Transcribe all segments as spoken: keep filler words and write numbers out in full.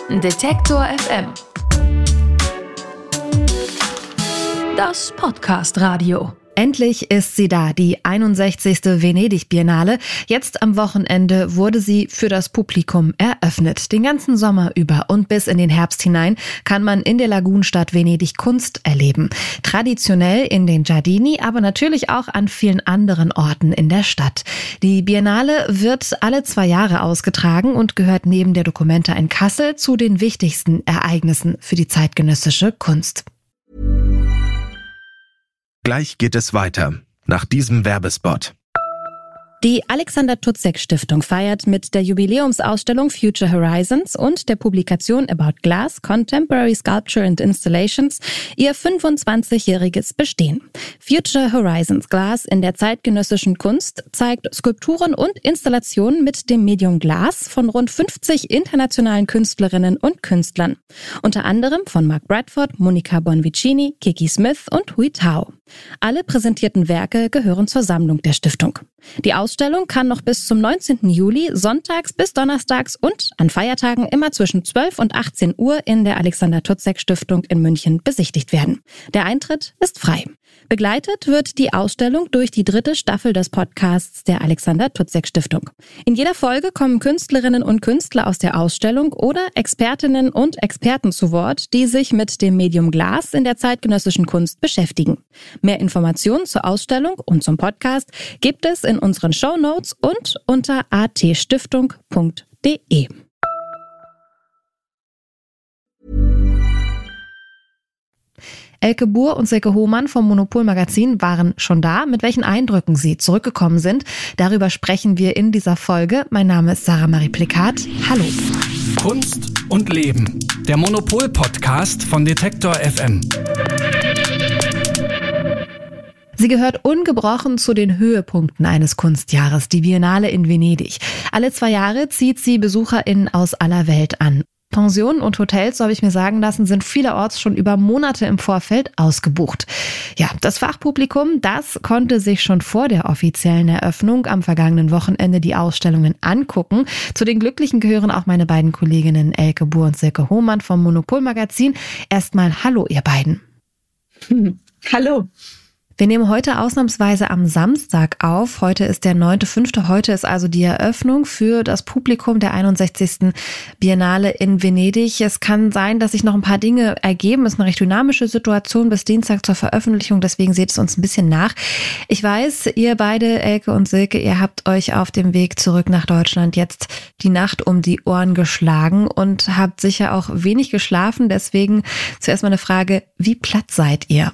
Detektor F M. Das Podcast-Radio. Endlich ist sie da, die einundsechzigste Venedig-Biennale. Jetzt am Wochenende wurde sie für das Publikum eröffnet. Den ganzen Sommer über und bis in den Herbst hinein kann man in der Lagunenstadt Venedig Kunst erleben. Traditionell in den Giardini, aber natürlich auch an vielen anderen Orten in der Stadt. Die Biennale wird alle zwei Jahre ausgetragen und gehört neben der Documenta in Kassel zu den wichtigsten Ereignissen für die zeitgenössische Kunst. Gleich geht es weiter, nach diesem Werbespot. Die Alexander-Tutzek-Stiftung feiert mit der Jubiläumsausstellung Future Horizons und der Publikation About Glass, Contemporary Sculpture and Installations ihr fünfundzwanzigjähriges Bestehen. Future Horizons Glass in der zeitgenössischen Kunst zeigt Skulpturen und Installationen mit dem Medium Glas von rund fünfzig internationalen Künstlerinnen und Künstlern. Unter anderem von Mark Bradford, Monica Bonvicini, Kiki Smith und Hui Tao. Alle präsentierten Werke gehören zur Sammlung der Stiftung. Die Ausstellung kann noch bis zum neunzehnten Juli sonntags bis donnerstags und an Feiertagen immer zwischen zwölf und achtzehn Uhr in der Alexander-Tutzek-Stiftung in München besichtigt werden. Der Eintritt ist frei. Begleitet wird die Ausstellung durch die dritte Staffel des Podcasts der Alexander-Tutzek-Stiftung. In jeder Folge kommen Künstlerinnen und Künstler aus der Ausstellung oder Expertinnen und Experten zu Wort, die sich mit dem Medium Glas in der zeitgenössischen Kunst beschäftigen. Mehr Informationen zur Ausstellung und zum Podcast gibt es in unseren Shownotes und unter a t stiftung punkt d e. Elke Buhr und Silke Hohmann vom Monopol Magazin waren schon da. Mit welchen Eindrücken sie zurückgekommen sind, darüber sprechen wir in dieser Folge. Mein Name ist Sarah Marie Plikat. Hallo. Kunst und Leben. Der Monopol-Podcast von Detektor F M. Sie gehört ungebrochen zu den Höhepunkten eines Kunstjahres, die Biennale in Venedig. Alle zwei Jahre zieht sie BesucherInnen aus aller Welt an. Pensionen und Hotels, so habe ich mir sagen lassen, sind vielerorts schon über Monate im Vorfeld ausgebucht. Ja, das Fachpublikum, das konnte sich schon vor der offiziellen Eröffnung am vergangenen Wochenende die Ausstellungen angucken. Zu den Glücklichen gehören auch meine beiden Kolleginnen Elke Buhr und Silke Hohmann vom Monopol Magazin. Erstmal hallo, ihr beiden. Hm, hallo. Wir nehmen heute ausnahmsweise am Samstag auf. Heute ist der neunte fünfte Heute ist also die Eröffnung für das Publikum der einundsechzigsten Biennale in Venedig. Es kann sein, dass sich noch ein paar Dinge ergeben. Es ist eine recht dynamische Situation bis Dienstag zur Veröffentlichung. Deswegen seht es uns ein bisschen nach. Ich weiß, ihr beide, Elke und Silke, ihr habt euch auf dem Weg zurück nach Deutschland jetzt die Nacht um die Ohren geschlagen und habt sicher auch wenig geschlafen. Deswegen zuerst mal eine Frage, wie platt seid ihr?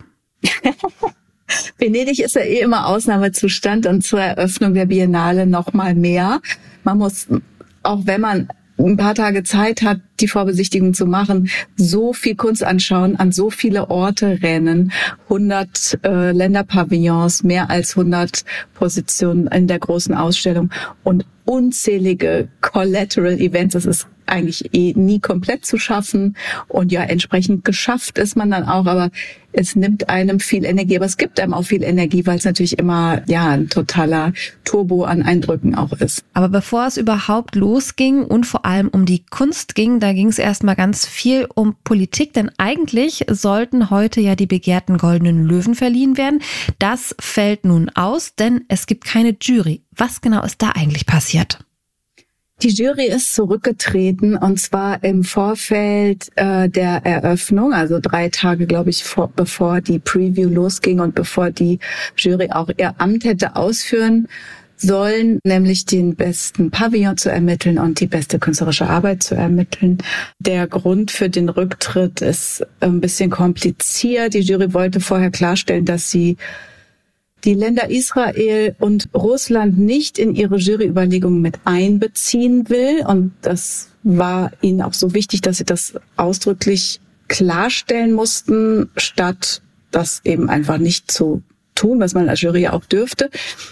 Venedig ist ja eh immer Ausnahmezustand und zur Eröffnung der Biennale noch mal mehr. Man muss, auch wenn man ein paar Tage Zeit hat, die Vorbesichtigung zu machen, so viel Kunst anschauen, an so viele Orte rennen, hundert äh, Länderpavillons, mehr als hundert Positionen in der großen Ausstellung und unzählige Collateral Events. Das ist eigentlich eh nie komplett zu schaffen und ja, entsprechend geschafft ist man dann auch, aber es nimmt einem viel Energie, aber es gibt einem auch viel Energie, weil es natürlich immer ja ein totaler Turbo an Eindrücken auch ist. Aber bevor es überhaupt losging und vor allem um die Kunst ging, da ging es erstmal ganz viel um Politik, denn eigentlich sollten heute ja die begehrten Goldenen Löwen verliehen werden. Das fällt nun aus, denn es gibt keine Jury. Was genau ist da eigentlich passiert? Die Jury ist zurückgetreten und zwar im Vorfeld äh, der Eröffnung, also drei Tage, glaube ich, vor, bevor die Preview losging und bevor die Jury auch ihr Amt hätte ausführen sollen, nämlich den besten Pavillon zu ermitteln und die beste künstlerische Arbeit zu ermitteln. Der Grund für den Rücktritt ist ein bisschen kompliziert. Die Jury wollte vorher klarstellen, dass sie die Länder Israel und Russland nicht in ihre Juryüberlegungen mit einbeziehen will. Und das war ihnen auch so wichtig, dass sie das ausdrücklich klarstellen mussten, statt das eben einfach nicht zu tun, was man als Jury auch dürfte.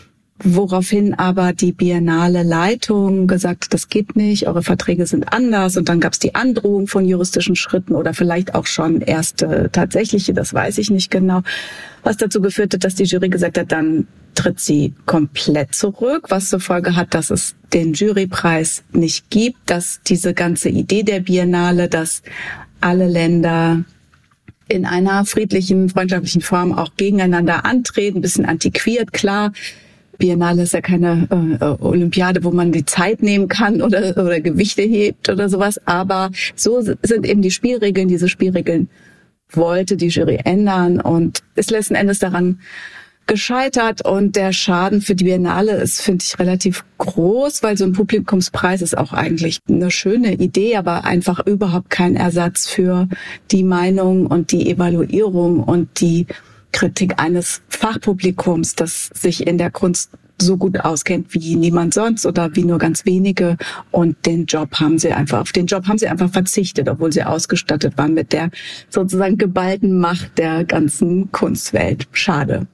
woraufhin aber die Biennale Leitung gesagt hat, das geht nicht, eure Verträge sind anders. Und dann gab es die Androhung von juristischen Schritten oder vielleicht auch schon erste tatsächliche, das weiß ich nicht genau, was dazu geführt hat, dass die Jury gesagt hat, dann tritt sie komplett zurück, was zur Folge hat, dass es den Jurypreis nicht gibt, dass diese ganze Idee der Biennale, dass alle Länder in einer friedlichen, freundschaftlichen Form auch gegeneinander antreten, ein bisschen antiquiert, klar. Biennale ist ja keine äh, Olympiade, wo man die Zeit nehmen kann oder, oder Gewichte hebt oder sowas, aber so sind eben die Spielregeln. Diese Spielregeln wollte die Jury ändern und ist letzten Endes daran gescheitert, und der Schaden für die Biennale ist, finde ich, relativ groß, weil so ein Publikumspreis ist auch eigentlich eine schöne Idee, aber einfach überhaupt kein Ersatz für die Meinung und die Evaluierung und die Kritik eines Fachpublikums, das sich in der Kunst so gut auskennt wie niemand sonst oder wie nur ganz wenige, und den Job haben sie einfach, auf den Job haben sie einfach verzichtet, obwohl sie ausgestattet waren mit der sozusagen geballten Macht der ganzen Kunstwelt. Schade.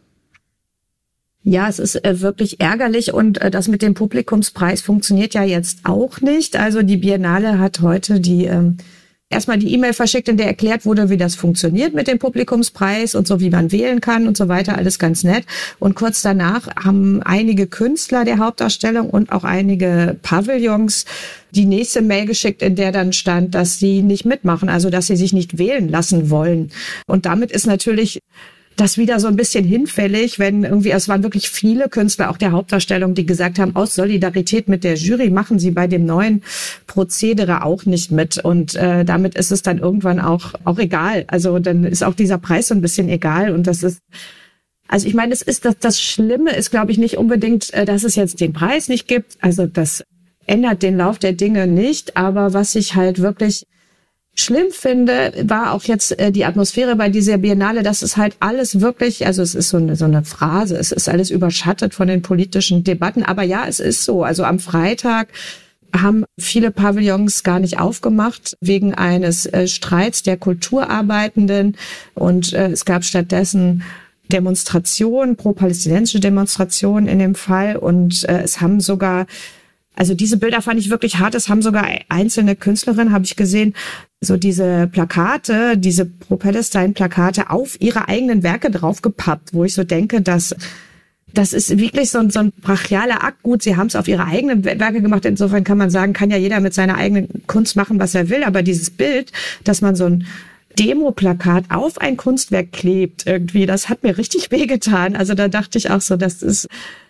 Ja, es ist äh, wirklich ärgerlich, und äh, das mit dem Publikumspreis funktioniert ja jetzt auch nicht. Also die Biennale hat heute die ähm, erstmal die E-Mail verschickt, in der erklärt wurde, wie das funktioniert mit dem Publikumspreis und so, wie man wählen kann und so weiter, alles ganz nett. Und kurz danach haben einige Künstler der Hauptausstellung und auch einige Pavillons die nächste Mail geschickt, in der dann stand, dass sie nicht mitmachen, also dass sie sich nicht wählen lassen wollen. Und damit ist natürlich das wieder so ein bisschen hinfällig, wenn irgendwie, es waren wirklich viele Künstler, auch der Hauptausstellung, die gesagt haben, aus Solidarität mit der Jury machen sie bei dem neuen Prozedere auch nicht mit. Und äh, damit ist es dann irgendwann auch auch egal. Also dann ist auch dieser Preis so ein bisschen egal. Und das ist, also ich meine, es ist das, das Schlimme ist, glaube ich, nicht unbedingt, dass es jetzt den Preis nicht gibt. Also das ändert den Lauf der Dinge nicht. Aber was ich halt wirklich schlimm finde, war auch jetzt äh, die Atmosphäre bei dieser Biennale, dass es halt alles wirklich, also es ist so eine, so eine Phrase, es ist alles überschattet von den politischen Debatten, aber ja, es ist so. Also am Freitag haben viele Pavillons gar nicht aufgemacht wegen eines äh, Streits der Kulturarbeitenden, und äh, es gab stattdessen Demonstrationen, pro-palästinensische Demonstrationen in dem Fall, und äh, es haben sogar, also diese Bilder fand ich wirklich hart. Es haben sogar einzelne Künstlerinnen, habe ich gesehen, so diese Plakate, diese Pro-Palestine-Plakate auf ihre eigenen Werke draufgepappt, wo ich so denke, dass das ist wirklich so ein, so ein brachialer Akt. Gut, sie haben es auf ihre eigenen Werke gemacht. Insofern kann man sagen, kann ja jeder mit seiner eigenen Kunst machen, was er will. Aber dieses Bild, dass man so ein Demo-Plakat auf ein Kunstwerk klebt irgendwie, das hat mir richtig wehgetan. Also da dachte ich auch so, das ist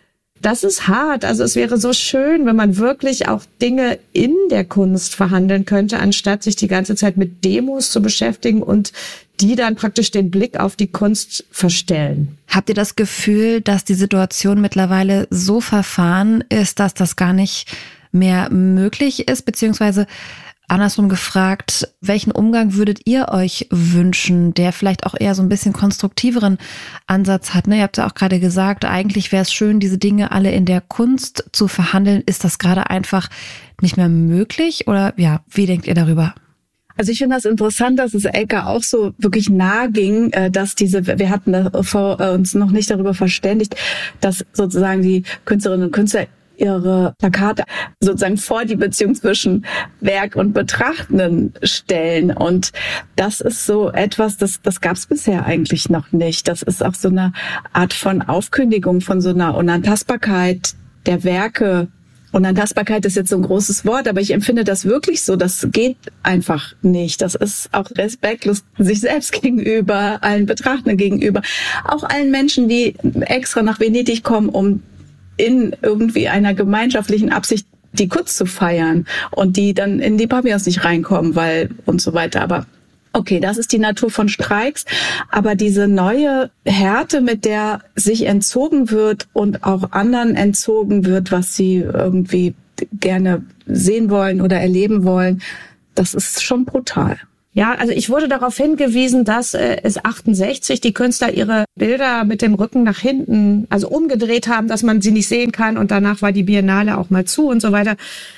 Das ist hart. Also es wäre so schön, wenn man wirklich auch Dinge in der Kunst verhandeln könnte, anstatt sich die ganze Zeit mit Demos zu beschäftigen und die dann praktisch den Blick auf die Kunst verstellen. Habt ihr das Gefühl, dass die Situation mittlerweile so verfahren ist, dass das gar nicht mehr möglich ist, beziehungsweise andersrum gefragt, welchen Umgang würdet ihr euch wünschen, der vielleicht auch eher so ein bisschen konstruktiveren Ansatz hat? Ne? Ihr habt ja auch gerade gesagt, eigentlich wäre es schön, diese Dinge alle in der Kunst zu verhandeln. Ist das gerade einfach nicht mehr möglich? Oder ja, wie denkt ihr darüber? Also ich finde das interessant, dass es Elke auch so wirklich nahe ging, dass diese, wir hatten uns noch nicht darüber verständigt, dass sozusagen die Künstlerinnen und Künstler ihre Plakate sozusagen vor die Beziehung zwischen Werk und Betrachtenden stellen. Und das ist so etwas, das, das gab es bisher eigentlich noch nicht. Das ist auch so eine Art von Aufkündigung von so einer Unantastbarkeit der Werke. Unantastbarkeit ist jetzt so ein großes Wort, aber ich empfinde das wirklich so. Das geht einfach nicht. Das ist auch respektlos sich selbst gegenüber, allen Betrachtenden gegenüber, auch allen Menschen, die extra nach Venedig kommen, um in irgendwie einer gemeinschaftlichen Absicht die Kunst zu feiern und die dann in die Pavillons nicht reinkommen, weil und so weiter. Aber okay, das ist die Natur von Streiks. Aber diese neue Härte, mit der sich entzogen wird und auch anderen entzogen wird, was sie irgendwie gerne sehen wollen oder erleben wollen, das ist schon brutal. Ja, also ich wurde darauf hingewiesen, dass äh, es achtundsechzig die Künstler ihre Bilder mit dem Rücken nach hinten, also umgedreht haben, dass man sie nicht sehen kann, und danach war die Biennale auch mal zu und so weiter.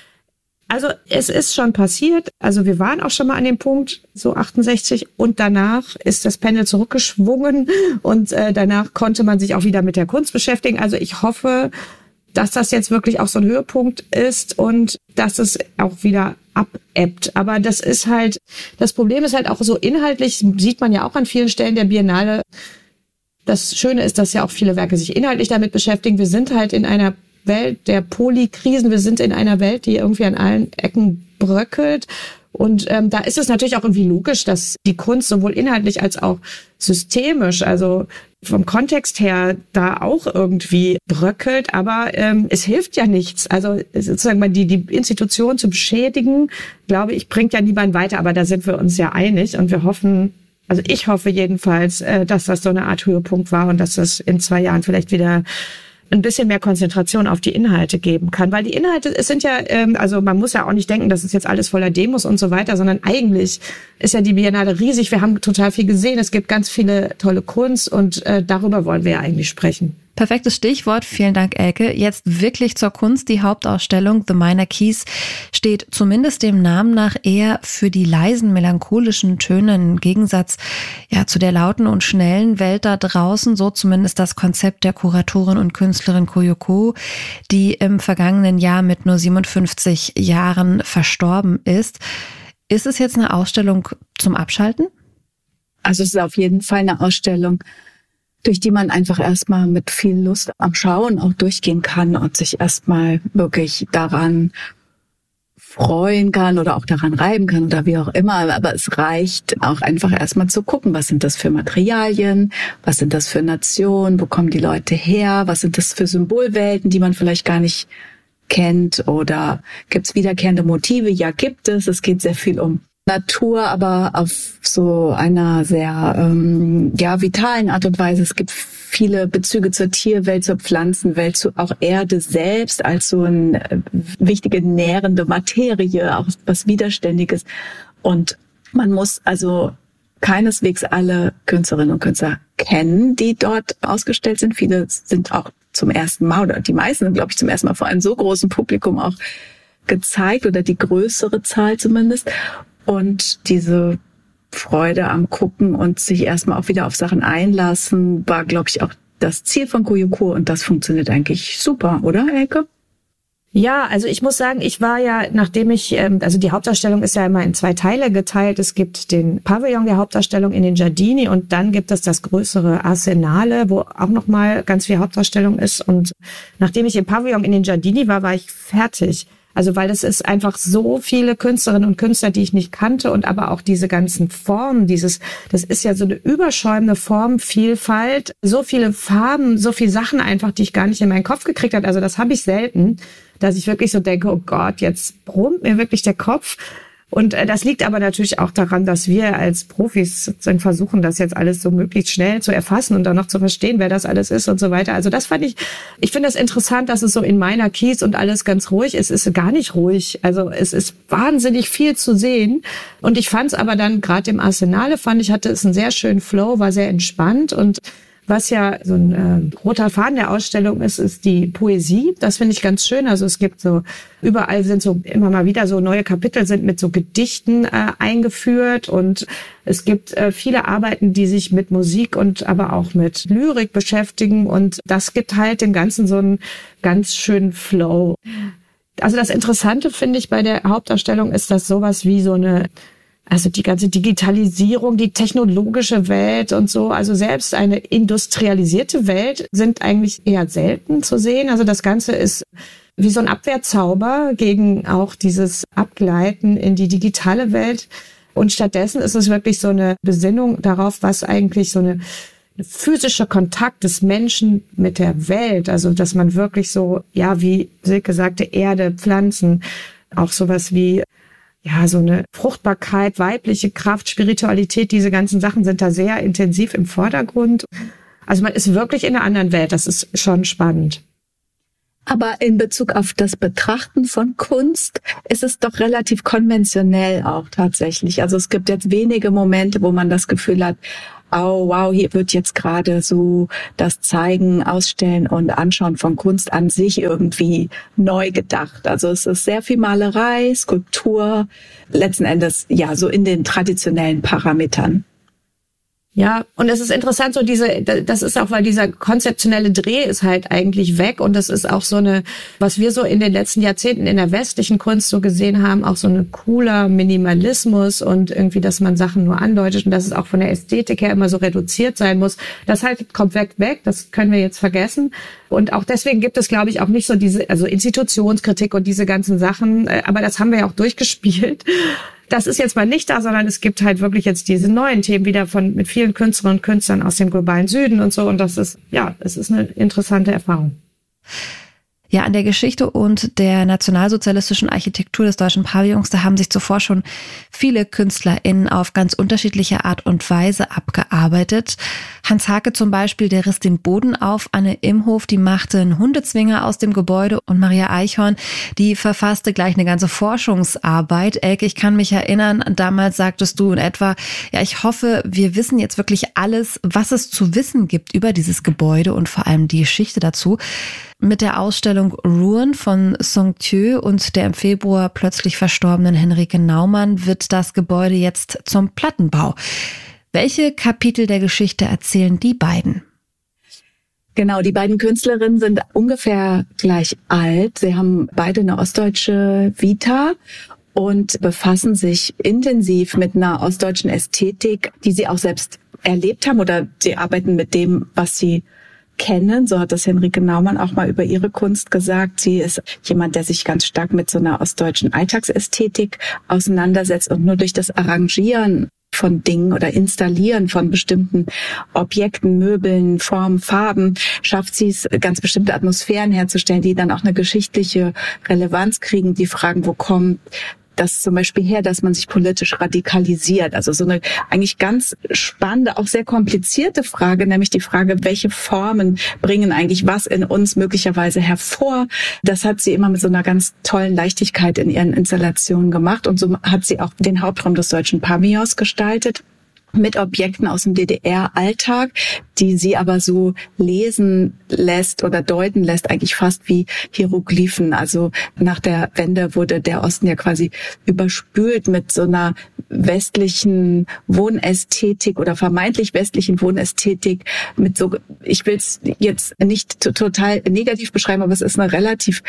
Also es ist schon passiert, also wir waren auch schon mal an dem Punkt, so achtundsechzig, und danach ist das Pendel zurückgeschwungen und äh, danach konnte man sich auch wieder mit der Kunst beschäftigen. Also ich hoffe, dass das jetzt wirklich auch so ein Höhepunkt ist und dass es auch wieder abebbt. Aber das ist halt, das Problem ist halt auch so inhaltlich, sieht man ja auch an vielen Stellen der Biennale. Das Schöne ist, dass ja auch viele Werke sich inhaltlich damit beschäftigen. Wir sind halt in einer Welt der Polykrisen. Wir sind in einer Welt, die irgendwie an allen Ecken bröckelt. Und ähm, da ist es natürlich auch irgendwie logisch, dass die Kunst sowohl inhaltlich als auch systemisch, also vom Kontext her, da auch irgendwie bröckelt. Aber ähm, es hilft ja nichts. Also sozusagen mal die, die Institution zu beschädigen, glaube ich, bringt ja niemand weiter. Aber da sind wir uns ja einig und wir hoffen, also ich hoffe jedenfalls, äh, dass das so eine Art Höhepunkt war und dass das in zwei Jahren vielleicht wieder ein bisschen mehr Konzentration auf die Inhalte geben kann. Weil die Inhalte, es sind ja, ähm, also man muss ja auch nicht denken, das ist jetzt alles voller Demos und so weiter, sondern eigentlich ist ja die Biennale riesig. Wir haben total viel gesehen. Es gibt ganz viele tolle Kunst und äh, darüber wollen wir ja eigentlich sprechen. Perfektes Stichwort. Vielen Dank, Elke. Jetzt wirklich zur Kunst. Die Hauptausstellung The Minor Keys steht zumindest dem Namen nach eher für die leisen, melancholischen Töne im Gegensatz ja zu der lauten und schnellen Welt da draußen. So zumindest das Konzept der Kuratorin und Künstlerin Koyoko, die im vergangenen Jahr mit nur siebenundfünfzig Jahren verstorben ist. Ist es jetzt eine Ausstellung zum Abschalten? Also es ist auf jeden Fall eine Ausstellung, durch die man einfach erstmal mit viel Lust am Schauen auch durchgehen kann und sich erstmal wirklich daran freuen kann oder auch daran reiben kann oder wie auch immer. Aber es reicht auch einfach erstmal zu gucken, was sind das für Materialien, was sind das für Nationen, wo kommen die Leute her, was sind das für Symbolwelten, die man vielleicht gar nicht kennt, oder gibt es wiederkehrende Motive? Ja, gibt es. Es geht sehr viel um Natur, aber auf so einer sehr ähm, ja vitalen Art und Weise. Es gibt viele Bezüge zur Tierwelt, zur Pflanzenwelt, zu auch Erde selbst als so eine äh, wichtige nährende Materie, auch was Widerständiges. Und man muss also keineswegs alle Künstlerinnen und Künstler kennen, die dort ausgestellt sind. Viele sind auch zum ersten Mal, oder die meisten, glaube ich, zum ersten Mal vor einem so großen Publikum auch gezeigt, oder die größere Zahl zumindest. Und diese Freude am Gucken und sich erstmal auch wieder auf Sachen einlassen, war, glaube ich, auch das Ziel von Koyoko. Und das funktioniert eigentlich super, oder, Elke? Ja, also ich muss sagen, ich war ja, nachdem ich, also die Hauptausstellung ist ja immer in zwei Teile geteilt. Es gibt den Pavillon der Hauptausstellung in den Giardini und dann gibt es das größere Arsenale, wo auch nochmal ganz viel Hauptausstellung ist. Und nachdem ich im Pavillon in den Giardini war, war ich fertig. Also weil es ist einfach so viele Künstlerinnen und Künstler, die ich nicht kannte, und aber auch diese ganzen Formen, dieses, das ist ja so eine überschäumende Formvielfalt, so viele Farben, so viele Sachen einfach, die ich gar nicht in meinen Kopf gekriegt habe. Also das habe ich selten, dass ich wirklich so denke, oh Gott, jetzt brummt mir wirklich der Kopf. Und äh, das liegt aber natürlich auch daran, dass wir als Profis sozusagen versuchen, das jetzt alles so möglichst schnell zu erfassen und dann noch zu verstehen, wer das alles ist und so weiter. Also das fand ich, ich finde das interessant, dass es so in Minor Keys und alles ganz ruhig ist. Es ist gar nicht ruhig. Also es ist wahnsinnig viel zu sehen. Und ich fand es aber dann, gerade im Arsenale, fand ich, hatte es einen sehr schönen Flow, war sehr entspannt. Und was ja so ein äh, roter Faden der Ausstellung ist, ist die Poesie. Das finde ich ganz schön. Also es gibt so, überall sind so immer mal wieder so neue Kapitel sind mit so Gedichten äh, eingeführt, und es gibt äh, viele Arbeiten, die sich mit Musik und aber auch mit Lyrik beschäftigen, und das gibt halt dem Ganzen so einen ganz schönen Flow. Also das Interessante, finde ich, bei der Hauptausstellung ist, dass sowas wie so eine, also die ganze Digitalisierung, die technologische Welt und so, also selbst eine industrialisierte Welt sind eigentlich eher selten zu sehen. Also das Ganze ist wie so ein Abwehrzauber gegen auch dieses Abgleiten in die digitale Welt. Und stattdessen ist es wirklich so eine Besinnung darauf, was eigentlich so eine physische Kontakt des Menschen mit der Welt, also dass man wirklich so, ja, wie Silke sagte, Erde, Pflanzen, auch sowas wie ja, so eine Fruchtbarkeit, weibliche Kraft, Spiritualität, diese ganzen Sachen sind da sehr intensiv im Vordergrund. Also man ist wirklich in einer anderen Welt, das ist schon spannend. Aber in Bezug auf das Betrachten von Kunst ist es doch relativ konventionell auch tatsächlich. Also es gibt jetzt wenige Momente, wo man das Gefühl hat, oh wow, hier wird jetzt gerade so das Zeigen, Ausstellen und Anschauen von Kunst an sich irgendwie neu gedacht. Also es ist sehr viel Malerei, Skulptur, letzten Endes ja so in den traditionellen Parametern. Ja, und es ist interessant, so diese, das ist auch, weil dieser konzeptionelle Dreh ist halt eigentlich weg und das ist auch so eine, was wir so in den letzten Jahrzehnten in der westlichen Kunst so gesehen haben, auch so ein cooler Minimalismus und irgendwie, dass man Sachen nur andeutet und dass es auch von der Ästhetik her immer so reduziert sein muss. Das halt komplett weg, das können wir jetzt vergessen. Und auch deswegen gibt es, glaube ich, auch nicht so diese, also Institutionskritik und diese ganzen Sachen, aber das haben wir ja auch durchgespielt. Das ist jetzt mal nicht da, sondern es gibt halt wirklich jetzt diese neuen Themen wieder von mit vielen Künstlerinnen und Künstlern aus dem globalen Süden und so. Und das ist, ja, es ist eine interessante Erfahrung. Ja, an der Geschichte und der nationalsozialistischen Architektur des Deutschen Pavillons, da haben sich zuvor schon viele KünstlerInnen auf ganz unterschiedliche Art und Weise abgearbeitet. Hans Haacke zum Beispiel, der riss den Boden auf. Anne Imhof, die machte einen Hundezwinger aus dem Gebäude. Und Maria Eichhorn, die verfasste gleich eine ganze Forschungsarbeit. Elke, ich kann mich erinnern, damals sagtest du in etwa, ja, ich hoffe, wir wissen jetzt wirklich alles, was es zu wissen gibt über dieses Gebäude und vor allem die Geschichte dazu. Mit der Ausstellung Ruin von Song Thieu und der im Februar plötzlich verstorbenen Henrike Naumann wird das Gebäude jetzt zum Plattenbau. Welche Kapitel der Geschichte erzählen die beiden? Genau, die beiden Künstlerinnen sind ungefähr gleich alt. Sie haben beide eine ostdeutsche Vita und befassen sich intensiv mit einer ostdeutschen Ästhetik, die sie auch selbst erlebt haben, oder sie arbeiten mit dem, was sie kennen. So hat das Henrike Naumann auch mal über ihre Kunst gesagt. Sie ist jemand, der sich ganz stark mit so einer ostdeutschen Alltagsästhetik auseinandersetzt und nur durch das Arrangieren von Dingen oder Installieren von bestimmten Objekten, Möbeln, Formen, Farben, schafft sie es, ganz bestimmte Atmosphären herzustellen, die dann auch eine geschichtliche Relevanz kriegen. Die fragen, wo kommt das zum Beispiel her, dass man sich politisch radikalisiert? Also so eine eigentlich ganz spannende, auch sehr komplizierte Frage, nämlich die Frage, welche Formen bringen eigentlich was in uns möglicherweise hervor? Das hat sie immer mit so einer ganz tollen Leichtigkeit in ihren Installationen gemacht. Und so hat sie auch den Hauptraum des Deutschen Pavillons gestaltet, mit Objekten aus dem D D R-Alltag, die sie aber so lesen lässt oder deuten lässt, eigentlich fast wie Hieroglyphen. Also nach der Wende wurde der Osten ja quasi überspült mit so einer westlichen Wohnästhetik oder vermeintlich westlichen Wohnästhetik, mit so, ich will es jetzt nicht t- total negativ beschreiben, aber es ist eine relativ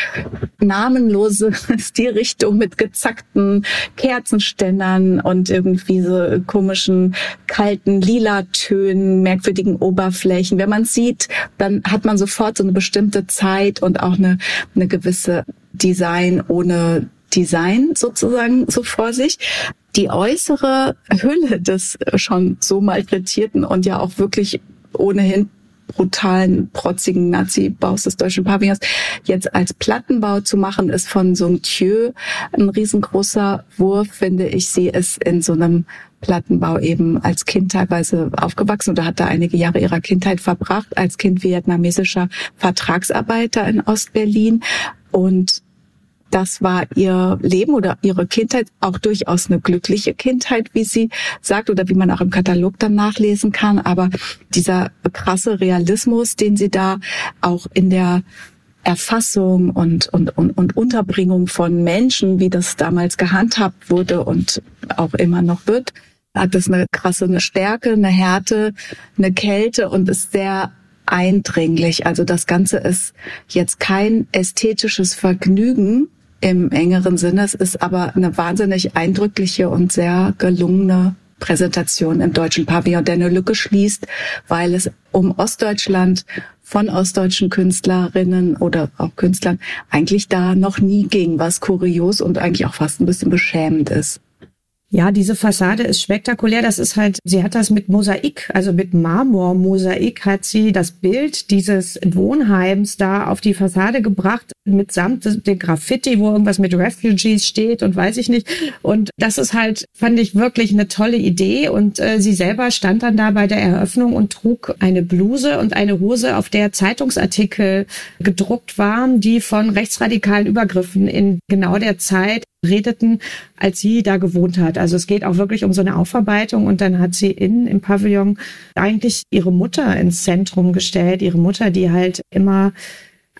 namenlose Stilrichtung mit gezackten Kerzenständern und irgendwie so komischen kalten Lila-Tönen, merkwürdigen Oberflächen. Wenn man es sieht, dann hat man sofort so eine bestimmte Zeit und auch eine, eine gewisse Design ohne Design sozusagen so vor sich. Die äußere Hülle des schon so malträtierten und ja auch wirklich ohnehin brutalen, protzigen Nazi-Baus des Deutschen Pavillons jetzt als Plattenbau zu machen, ist von Song Thieu ein riesengroßer Wurf, finde ich. Sie ist in so einem Plattenbau eben als Kind teilweise aufgewachsen oder hat da einige Jahre ihrer Kindheit verbracht, als Kind vietnamesischer Vertragsarbeiter in Ostberlin. Und das war ihr Leben oder ihre Kindheit, auch durchaus eine glückliche Kindheit, wie sie sagt, oder wie man auch im Katalog dann nachlesen kann. Aber dieser krasse Realismus, den sie da auch in der Erfassung und, und, und, und Unterbringung von Menschen, wie das damals gehandhabt wurde und auch immer noch wird, hat das eine krasse eine Stärke, eine Härte, eine Kälte und ist sehr eindringlich. Also das Ganze ist jetzt kein ästhetisches Vergnügen im engeren Sinne. Es ist aber eine wahnsinnig eindrückliche und sehr gelungene Präsentation im Deutschen Pavillon, der eine Lücke schließt, weil es um Ostdeutschland von ostdeutschen Künstlerinnen oder auch Künstlern eigentlich da noch nie ging, was kurios und eigentlich auch fast ein bisschen beschämend ist. Ja, diese Fassade ist spektakulär. Das ist halt, sie hat das mit Mosaik, also mit Marmormosaik hat sie das Bild dieses Wohnheims da auf die Fassade gebracht, mitsamt dem Graffiti, wo irgendwas mit Refugees steht und weiß ich nicht. Und das ist halt, fand ich wirklich eine tolle Idee. Und äh, sie selber stand dann da bei der Eröffnung und trug eine Bluse und eine Hose, auf der Zeitungsartikel gedruckt waren, die von rechtsradikalen Übergriffen in genau der Zeit redeten, als sie da gewohnt hat. Also es geht auch wirklich um so eine Aufarbeitung und dann hat sie innen im Pavillon eigentlich ihre Mutter ins Zentrum gestellt. Ihre Mutter, die halt immer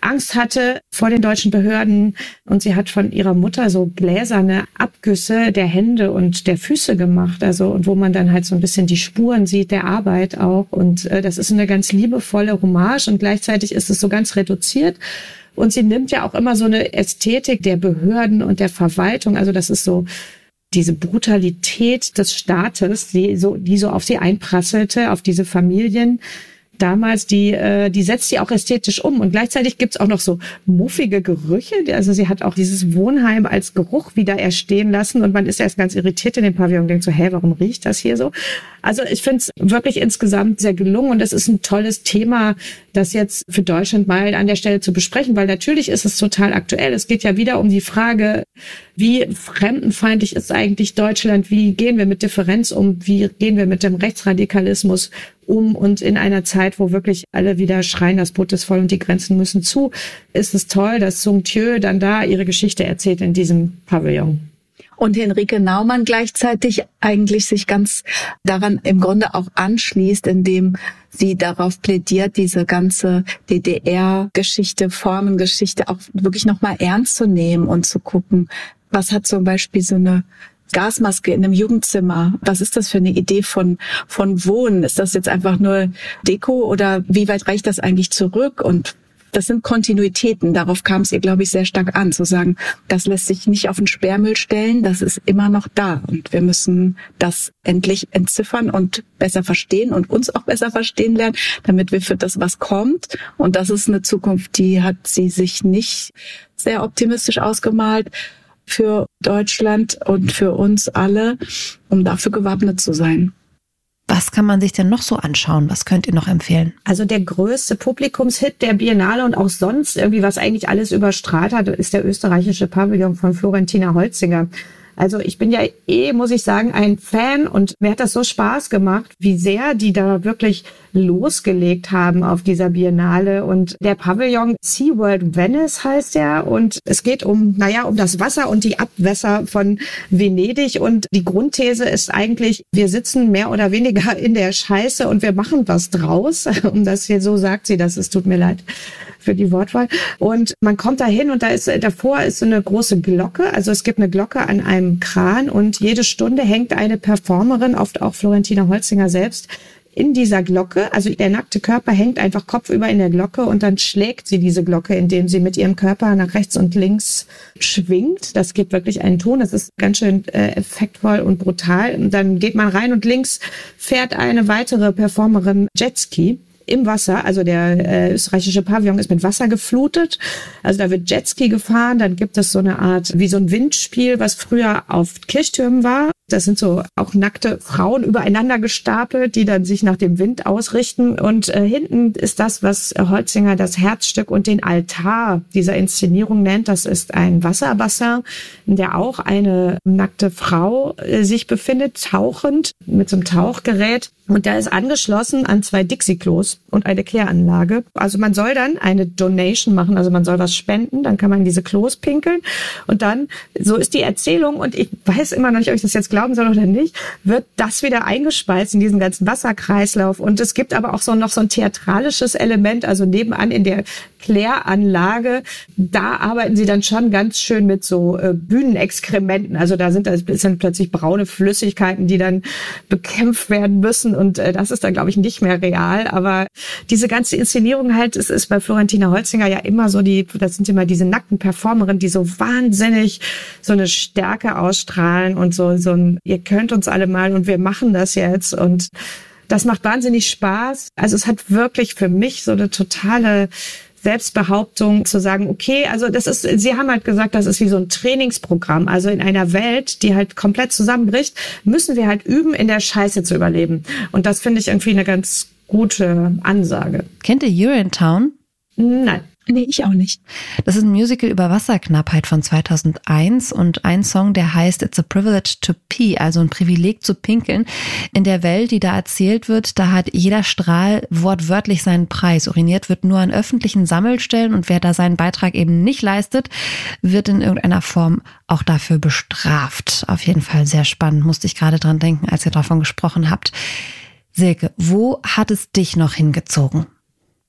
Angst hatte vor den deutschen Behörden und sie hat von ihrer Mutter so gläserne Abgüsse der Hände und der Füße gemacht, also und wo man dann halt so ein bisschen die Spuren sieht der Arbeit auch und äh, das ist eine ganz liebevolle Hommage und gleichzeitig ist es so ganz reduziert und sie nimmt ja auch immer so eine Ästhetik der Behörden und der Verwaltung, also das ist so diese Brutalität des Staates, die so, die so auf sie einprasselte, auf diese Familien damals, die, äh, die setzt sie auch ästhetisch um. Und gleichzeitig gibt's auch noch so muffige Gerüche. Also sie hat auch dieses Wohnheim als Geruch wieder erstehen lassen. Und man ist erst ganz irritiert in dem Pavillon und denkt so, hä, warum riecht das hier so? Also ich finde es wirklich insgesamt sehr gelungen. Und es ist ein tolles Thema, das jetzt für Deutschland mal an der Stelle zu besprechen. Weil natürlich ist es total aktuell. Es geht ja wieder um die Frage, wie fremdenfeindlich ist eigentlich Deutschland? Wie gehen wir mit Differenz um? Wie gehen wir mit dem Rechtsradikalismus um? Und in einer Zeit, wo wirklich alle wieder schreien, das Boot ist voll und die Grenzen müssen zu, ist es toll, dass Sung Thieu dann da ihre Geschichte erzählt in diesem Pavillon. Und Henrike Naumann gleichzeitig eigentlich sich ganz daran im Grunde auch anschließt, indem sie darauf plädiert, diese ganze D D R-Geschichte, Formengeschichte auch wirklich nochmal ernst zu nehmen und zu gucken, was hat zum Beispiel so eine Gasmaske in einem Jugendzimmer. Was ist das für eine Idee von von Wohnen? Ist das jetzt einfach nur Deko oder wie weit reicht das eigentlich zurück? Und das sind Kontinuitäten. Darauf kam es ihr, glaube ich, sehr stark an, zu sagen, das lässt sich nicht auf den Sperrmüll stellen, das ist immer noch da. Und wir müssen das endlich entziffern und besser verstehen und uns auch besser verstehen lernen, damit wir für das, was kommt. Und das ist eine Zukunft, die hat sie sich nicht sehr optimistisch ausgemalt für Deutschland und für uns alle, um dafür gewappnet zu sein. Was kann man sich denn noch so anschauen? Was könnt ihr noch empfehlen? Also der größte Publikumshit der Biennale und auch sonst irgendwie, was eigentlich alles überstrahlt hat, ist der österreichische Pavillon von Florentina Holzinger. Also ich bin ja eh, muss ich sagen, ein Fan und mir hat das so Spaß gemacht, wie sehr die da wirklich losgelegt haben auf dieser Biennale. Und der Pavillon SeaWorld Venice heißt er und es geht um, naja, um das Wasser und die Abwässer von Venedig und die Grundthese ist eigentlich, wir sitzen mehr oder weniger in der Scheiße und wir machen was draus. Um das hier so sagt sie das, es tut mir leid für die Wortwahl. Und man kommt da hin und da ist, davor ist so eine große Glocke. Also es gibt eine Glocke an einem Kran und jede Stunde hängt eine Performerin, oft auch Florentina Holzinger selbst, in dieser Glocke. Also der nackte Körper hängt einfach kopfüber in der Glocke und dann schlägt sie diese Glocke, indem sie mit ihrem Körper nach rechts und links schwingt. Das gibt wirklich einen Ton. Das ist ganz schön äh, effektvoll und brutal. Und dann geht man rein und links fährt eine weitere Performerin Jetski im Wasser, also der äh, österreichische Pavillon ist mit Wasser geflutet, also da wird Jetski gefahren, dann gibt es so eine Art, wie so ein Windspiel, was früher auf Kirchtürmen war. Das sind so auch nackte Frauen übereinander gestapelt, die dann sich nach dem Wind ausrichten. Und äh, hinten ist das, was Holzinger das Herzstück und den Altar dieser Inszenierung nennt. Das ist ein Wasserbassin, in der auch eine nackte Frau äh, sich befindet, tauchend mit so einem Tauchgerät. Und da ist angeschlossen an zwei Dixie-Klos und eine Kläranlage. Also man soll dann eine Donation machen, also man soll was spenden, dann kann man in diese Klos pinkeln. Und dann, so ist die Erzählung, und ich weiß immer noch nicht, ob ich das jetzt glauben soll oder nicht, wird das wieder eingespeist in diesen ganzen Wasserkreislauf. Und es gibt aber auch so noch so ein theatralisches Element, also nebenan in der Kläranlage, da arbeiten sie dann schon ganz schön mit so äh, Bühnenexkrementen. Also da sind, das sind plötzlich braune Flüssigkeiten, die dann bekämpft werden müssen. Und äh, das ist dann, glaube ich, nicht mehr real. Aber diese ganze Inszenierung halt, es ist bei Florentina Holzinger ja immer so, die, das sind immer diese nackten Performerinnen, die so wahnsinnig so eine Stärke ausstrahlen und so, so ein, ihr könnt uns alle mal und wir machen das jetzt. Und das macht wahnsinnig Spaß. Also es hat wirklich für mich so eine totale Selbstbehauptung zu sagen, okay, also das ist, sie haben halt gesagt, das ist wie so ein Trainingsprogramm. Also in einer Welt, die halt komplett zusammenbricht, müssen wir halt üben, in der Scheiße zu überleben. Und das finde ich irgendwie eine ganz gute Ansage. Kennt ihr Urinetown? Nein. Nee, ich auch nicht. Das ist ein Musical über Wasserknappheit von zweitausendeins und ein Song, der heißt It's a Privilege to Pee, also ein Privileg zu pinkeln. In der Welt, die da erzählt wird, da hat jeder Strahl wortwörtlich seinen Preis. Uriniert wird nur an öffentlichen Sammelstellen und wer da seinen Beitrag eben nicht leistet, wird in irgendeiner Form auch dafür bestraft. Auf jeden Fall sehr spannend, musste ich gerade dran denken, als ihr davon gesprochen habt. Silke, wo hat es dich noch hingezogen?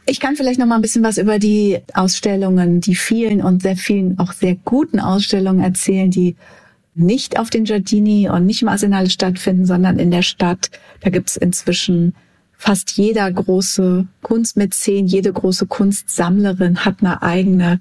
Ich kann vielleicht noch mal ein bisschen was über die Ausstellungen, die vielen und sehr vielen auch sehr guten Ausstellungen erzählen, die nicht auf den Giardini und nicht im Arsenale stattfinden, sondern in der Stadt. Da gibt's inzwischen fast jeder große Kunstmäzen, jede große Kunstsammlerin hat eine eigene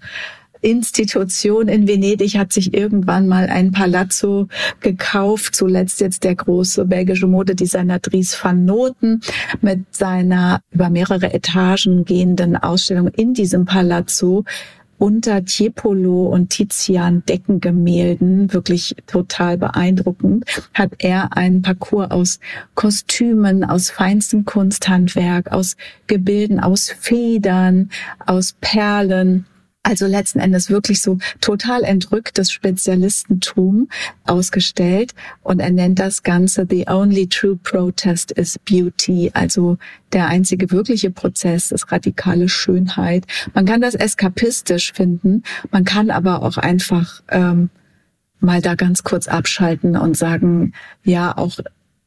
Institution in Venedig, hat sich irgendwann mal ein Palazzo gekauft, zuletzt jetzt der große belgische Modedesigner Dries van Noten mit seiner über mehrere Etagen gehenden Ausstellung in diesem Palazzo unter Tiepolo und Tizian Deckengemälden, wirklich total beeindruckend, hat er einen Parcours aus Kostümen, aus feinstem Kunsthandwerk, aus Gebilden, aus Federn, aus Perlen. Also letzten Endes wirklich so total entrücktes Spezialistentum ausgestellt. Und er nennt das Ganze The Only True Protest is Beauty. Also der einzige wirkliche Prozess ist radikale Schönheit. Man kann das eskapistisch finden. Man kann aber auch einfach ähm, mal da ganz kurz abschalten und sagen, ja, auch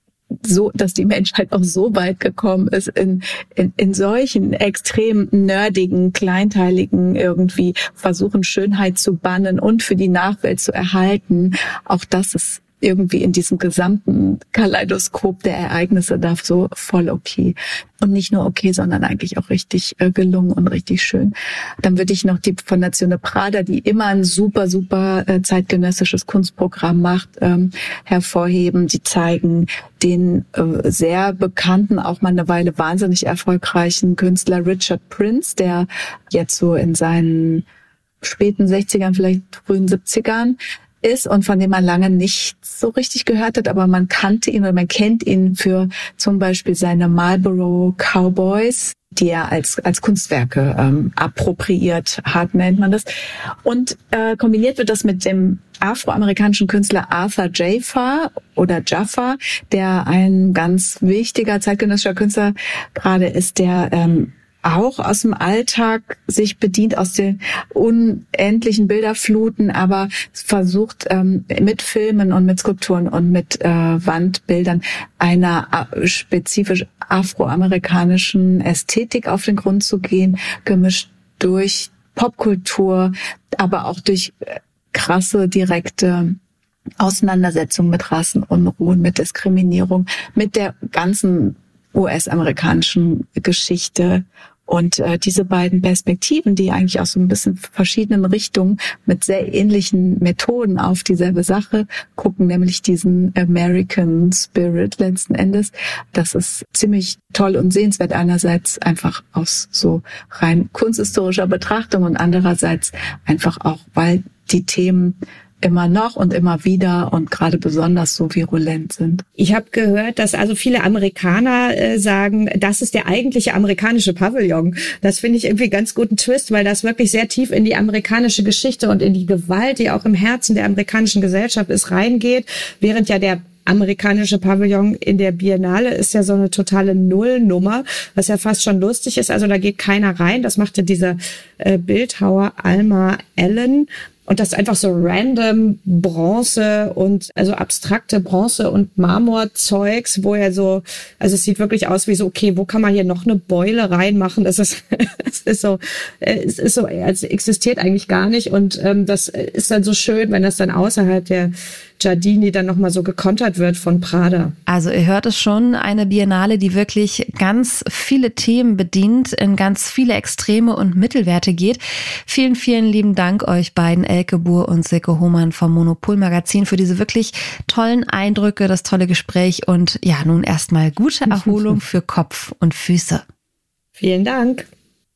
so, dass die Menschheit auch so weit gekommen ist, in, in, in solchen extrem nerdigen, kleinteiligen irgendwie versuchen, Schönheit zu bannen und für die Nachwelt zu erhalten. Auch das ist irgendwie in diesem gesamten Kaleidoskop der Ereignisse da so voll okay. Und nicht nur okay, sondern eigentlich auch richtig äh, gelungen und richtig schön. Dann würde ich noch die Fondazione Prada, die immer ein super, super äh, zeitgenössisches Kunstprogramm macht, ähm, hervorheben. Die zeigen den äh, sehr bekannten, auch mal eine Weile wahnsinnig erfolgreichen Künstler Richard Prince, der jetzt so in seinen späten sechzigern, vielleicht frühen siebzigern ist und von dem man lange nichts so richtig gehört hat, aber man kannte ihn oder man kennt ihn für zum Beispiel seine Marlboro Cowboys, die er als als Kunstwerke ähm, appropriiert hat, nennt man das. Und äh, kombiniert wird das mit dem afroamerikanischen Künstler Arthur Jafa oder Jaffa, der ein ganz wichtiger zeitgenössischer Künstler gerade ist, der ähm, auch aus dem Alltag sich bedient, aus den unendlichen Bilderfluten, aber versucht ähm, mit Filmen und mit Skulpturen und mit äh, Wandbildern einer äh, spezifisch afroamerikanischen Ästhetik auf den Grund zu gehen, gemischt durch Popkultur, aber auch durch äh, krasse, direkte Auseinandersetzung mit Rassenunruhen, mit Diskriminierung, mit der ganzen U S-amerikanischen Geschichte. Und äh, diese beiden Perspektiven, die eigentlich aus so ein bisschen verschiedenen Richtungen mit sehr ähnlichen Methoden auf dieselbe Sache gucken, nämlich diesen American Spirit letzten Endes, das ist ziemlich toll und sehenswert, einerseits einfach aus so rein kunsthistorischer Betrachtung und andererseits einfach auch, weil die Themen immer noch und immer wieder und gerade besonders so virulent sind. Ich habe gehört, dass also viele Amerikaner äh, sagen, das ist der eigentliche amerikanische Pavillon. Das finde ich irgendwie ganz guten Twist, weil das wirklich sehr tief in die amerikanische Geschichte und in die Gewalt, die auch im Herzen der amerikanischen Gesellschaft ist, reingeht, während ja der amerikanische Pavillon in der Biennale ist ja so eine totale Nullnummer, was ja fast schon lustig ist. Also da geht keiner rein. Das machte dieser äh, Bildhauer Alma Allen. Und das ist einfach so random Bronze und also abstrakte Bronze- und Marmorzeugs, wo er so, also es sieht wirklich aus wie so, okay, wo kann man hier noch eine Beule reinmachen? Das ist, es ist so, es ist so, also existiert eigentlich gar nicht. Und ähm, das ist dann so schön, wenn das dann außerhalb der Giardini dann nochmal so gekontert wird von Prada. Also ihr hört es schon, eine Biennale, die wirklich ganz viele Themen bedient, in ganz viele Extreme und Mittelwerte geht. Vielen, vielen lieben Dank euch beiden, Elke Buhr und Silke Hohmann vom Monopol Magazin, für diese wirklich tollen Eindrücke, das tolle Gespräch und ja, nun erstmal gute Erholung für Kopf und Füße. Vielen Dank.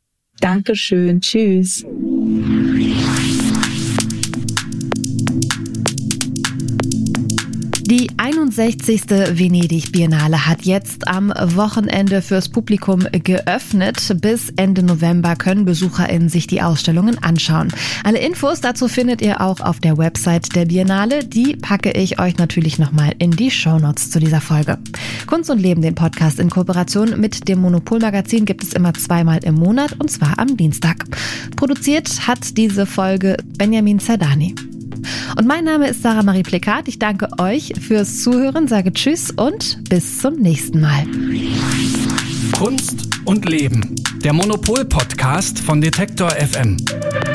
Dankeschön. Tschüss. Die einundsechzigste Venedig-Biennale hat jetzt am Wochenende fürs Publikum geöffnet. Bis Ende November können BesucherInnen sich die Ausstellungen anschauen. Alle Infos dazu findet ihr auch auf der Website der Biennale. Die packe ich euch natürlich nochmal in die Shownotes zu dieser Folge. Kunst und Leben, den Podcast in Kooperation mit dem Monopol-Magazin, gibt es immer zweimal im Monat und zwar am Dienstag. Produziert hat diese Folge Benjamin Zerdani. Und mein Name ist Sarah Marie Plekat. Ich danke euch fürs Zuhören, sage Tschüss und bis zum nächsten Mal. Kunst und Leben. Der Monopol-Podcast von Detektor F M.